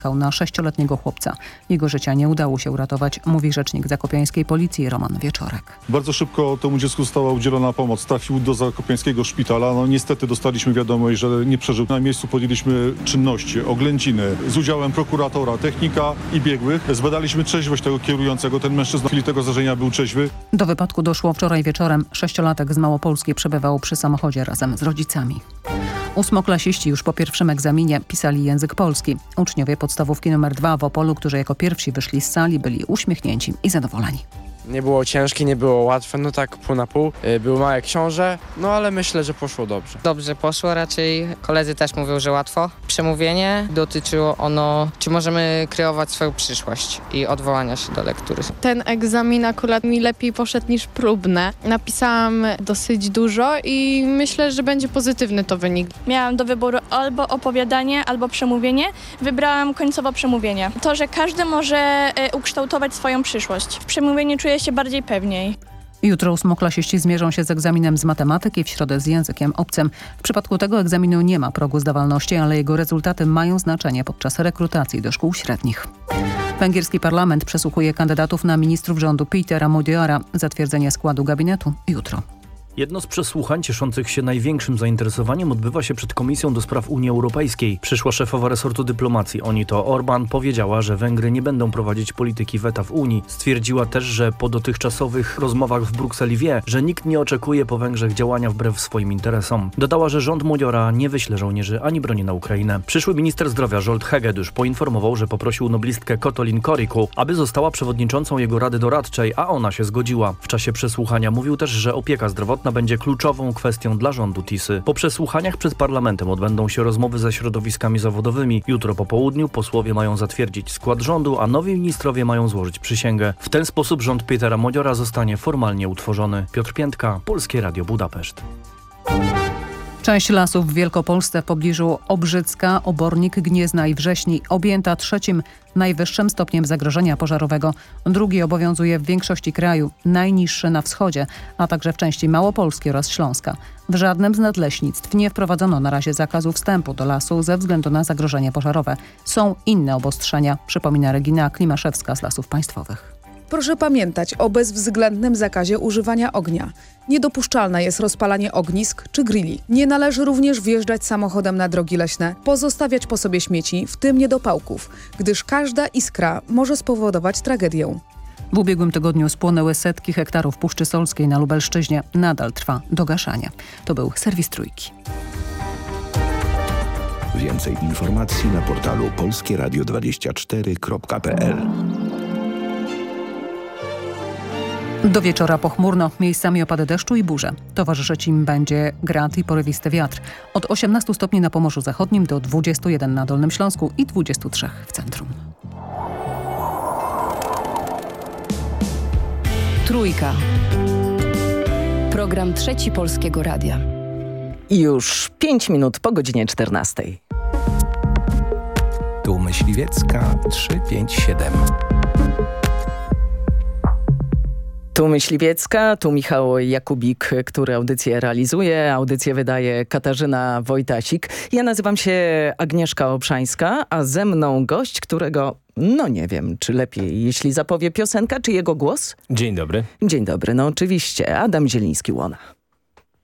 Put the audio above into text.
na 6-letniego chłopca. Jego życia nie udało się uratować, mówi rzecznik zakopiańskiej policji Roman Wieczorek. Bardzo szybko temu dziecku została udzielona pomoc. Trafił do zakopiańskiego szpitala. Niestety dostaliśmy wiadomość, że nie przeżył. Na miejscu podjęliśmy czynności, oględziny z udziałem prokuratora, technika i biegłych. Zbadaliśmy trzeźwość tego kierującego. Ten mężczyzna w chwili tego zdarzenia był trzeźwy. Do wypadku doszło wczoraj wieczorem. 6-latek z Małopolski przebywał przy samochodzie razem z rodzicami. Ósmoklasiści już po pierwszym egzaminie pisali język polski. Uczniowie podstawówki nr 2 w Opolu, którzy jako pierwsi wyszli z sali, byli uśmiechnięci i zadowoleni. Nie było ciężkie, nie było łatwe, tak pół na pół. Były małe książę, ale myślę, że poszło dobrze. Dobrze poszło, raczej koledzy też mówią, że łatwo. Przemówienie dotyczyło ono, czy możemy kreować swoją przyszłość i odwołania się do lektury. Ten egzamin akurat mi lepiej poszedł niż próbne. Napisałam dosyć dużo i myślę, że będzie pozytywny to wynik. Miałam do wyboru albo opowiadanie, albo przemówienie. Wybrałam końcowo przemówienie. To, że każdy może ukształtować swoją przyszłość. W przemówieniu czuję się bardziej pewniej. Jutro ósmoklasiści zmierzą się z egzaminem z matematyki, w środę z językiem obcym. W przypadku tego egzaminu nie ma progu zdawalności, ale jego rezultaty mają znaczenie podczas rekrutacji do szkół średnich. Węgierski parlament przesłuchuje kandydatów na ministrów rządu Petera Modiara. Zatwierdzenie składu gabinetu jutro. Jedno z przesłuchań cieszących się największym zainteresowaniem odbywa się przed Komisją do Spraw Unii Europejskiej. Przyszła szefowa resortu dyplomacji Onito Orban powiedziała, że Węgry nie będą prowadzić polityki weta w Unii. Stwierdziła też, że po dotychczasowych rozmowach w Brukseli wie, że nikt nie oczekuje po Węgrzech działania wbrew swoim interesom. Dodała, że rząd Modiora nie wyśle żołnierzy ani broni na Ukrainę. Przyszły minister zdrowia Zsolt Hegedűs poinformował, że poprosił noblistkę Katalin Kariku, aby została przewodniczącą jego rady doradczej, a ona się zgodziła. W czasie przesłuchania mówił też, że opieka zdrowotna będzie kluczową kwestią dla rządu Tisy. Po przesłuchaniach przed parlamentem odbędą się rozmowy ze środowiskami zawodowymi. Jutro po południu posłowie mają zatwierdzić skład rządu, a nowi ministrowie mają złożyć przysięgę. W ten sposób rząd Petera Modiora zostanie formalnie utworzony. Piotr Piętka, Polskie Radio Budapeszt. Część lasów w Wielkopolsce w pobliżu Obrzycka, Obornik, Gniezna i Wrześni objęta 3. najwyższym stopniem zagrożenia pożarowego. Drugi obowiązuje w większości kraju, najniższy na wschodzie, a także w części Małopolski oraz Śląska. W żadnym z nadleśnictw nie wprowadzono na razie zakazu wstępu do lasu ze względu na zagrożenie pożarowe. Są inne obostrzenia, przypomina Regina Klimaszewska z Lasów Państwowych. Proszę pamiętać o bezwzględnym zakazie używania ognia. Niedopuszczalne jest rozpalanie ognisk czy grilli. Nie należy również wjeżdżać samochodem na drogi leśne, pozostawiać po sobie śmieci, w tym niedopałków, gdyż każda iskra może spowodować tragedię. W ubiegłym tygodniu spłonęły setki hektarów Puszczy Solskiej na Lubelszczyźnie. Nadal trwa dogaszanie. To był serwis Trójki. Więcej informacji na portalu polskieradio24.pl. Do wieczora pochmurno, miejscami opady deszczu i burze. Towarzyszyć im będzie grad i porywisty wiatr. Od 18 stopni na Pomorzu Zachodnim do 21 na Dolnym Śląsku i 23 w centrum. Trójka. Program Trzeci Polskiego Radia. Już 5 minut po godzinie 14. Tu Myśliwiecka 357. Tu Myśliwiecka, tu Michał Jakubik, który audycję realizuje. Audycję wydaje Katarzyna Wojtasik. Ja nazywam się Agnieszka Obszańska, a ze mną gość, którego nie wiem, czy lepiej, jeśli zapowie piosenka, czy jego głos? Dzień dobry. Dzień dobry, oczywiście. Adam Zieliński-Łona.